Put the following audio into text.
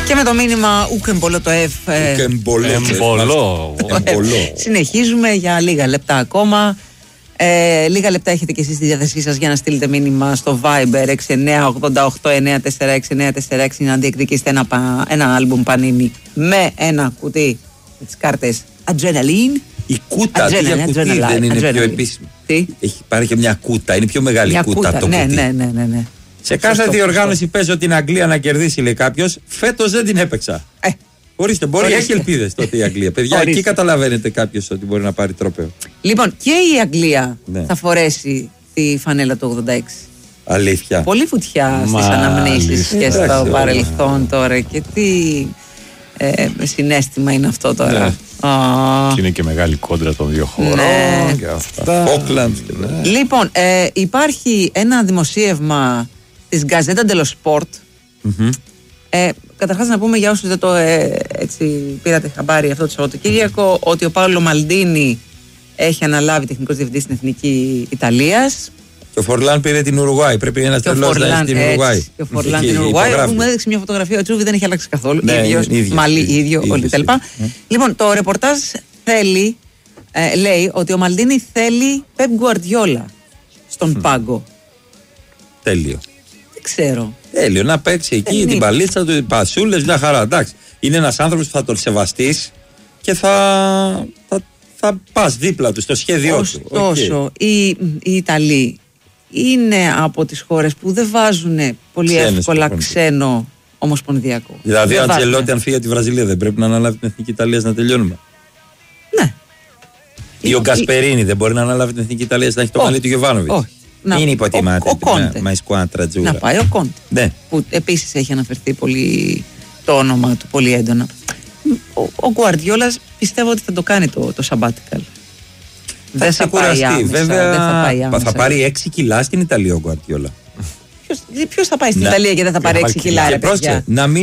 Και με το μήνυμα Ουκεμπολό το F. Εμπολό. Συνεχίζουμε για λίγα λεπτά ακόμα. Λίγα λεπτά έχετε και εσείς στη διάθεσή σας για να στείλετε μήνυμα στο Viber 6988-946-946 να διεκδικήσετε ένα άλμπουμ Πανίνι με ένα κουτί με τις κάρτες Adrenaline. Η κούτα, αντί για κουτί δεν είναι πιο επίσημη? Έχει πάρει και μια κούτα, είναι πιο μεγάλη κούτα από το κουτί. Ναι. Σε κάθε διοργάνωση παίζω την Αγγλία να κερδίσει, λέει κάποιος. Φέτος δεν την έπαιξα. Ορίστε, μπορεί να έχει ελπίδες τότε η Αγγλία. Παιδιά, εκεί καταλαβαίνετε κάποιος ότι μπορεί να πάρει τρόπαιο. Λοιπόν, και η Αγγλία θα φορέσει τη φανέλα του 86. Αλήθεια. Πολύ φωτιά στις αναμνήσεις και στο παρελθόν τώρα. Και τι συναίσθημα είναι αυτό τώρα. Και είναι και μεγάλη κόντρα των δύο χωρών και αυτά. Λοιπόν, υπάρχει ένα δημοσίευμα της Gazzetta dello Sport. Καταρχάς να πούμε για όσους δεν το έτσι πήρατε χαμπάρι αυτό το Σαββατοκύριακο ότι ο Πάολο Μαλντίνι έχει αναλάβει τεχνικός διευθυντής στην Εθνική Ιταλίας. Και ο Φορλάν πήρε την Ουρουάη. Πρέπει ένας τρελός να είναι στην Ουρουάη. Και ο Φορλάν την Ουρουάη. Μου έδειξε μια φωτογραφία. Ο Τσούβι δεν έχει αλλάξει καθόλου. Ίδιο, όλοι κτλ. Λοιπόν, το ρεπορτάζ λέει ότι ο Μαλντίνι θέλει Πεπ Γκουαρντιόλα στον πάγκο. Τέλειο. Δεν ξέρω. Τέλειο, να παίξει εκεί την παλίτσα του, πασούλες, μια χαρά. Εντάξει. Είναι ένας άνθρωπος που θα τον σεβαστείς και θα πας δίπλα του στο σχέδιό του. Ωστόσο, οι Ιταλοί είναι από τις χώρες που δεν βάζουν πολύ εύκολα ξένο ομοσπονδιακό. Δηλαδή, ο Αντσελότη, αν φύγει από τη Βραζιλία, δεν πρέπει να αναλάβει την Εθνική Ιταλία να τελειώνουμε? Ναι. Ή ο Γκασπερίνι δεν μπορεί να αναλάβει την Εθνική Ιταλία να έχει το μαλλί του Γιοβάνοβιτς? Είναι υποτιμάται. Να πάει ο Κόντε. Ναι. Που επίσης έχει αναφερθεί πολύ το όνομα του πολύ έντονα. Ο Γκουαρντιόλας πιστεύω ότι θα το κάνει το sabbatical. Δεν θα κουραστεί. Βέβαια θα πάρει 6 κιλά στην Ιταλία ο Γκουαρντιόλα. Ποιος θα πάει στην Ιταλία και δεν θα πάρει 6 κιλά?